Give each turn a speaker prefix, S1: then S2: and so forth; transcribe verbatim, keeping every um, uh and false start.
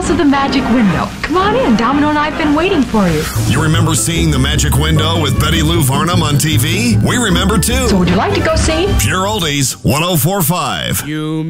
S1: House of the Magic Window. Come on in. Domino and I have been waiting for you.
S2: You remember seeing The Magic Window with Betty Lou Varnum on T V? We remember too.
S1: So would you like to go see?
S2: Pure Oldies, one oh four point five.
S3: You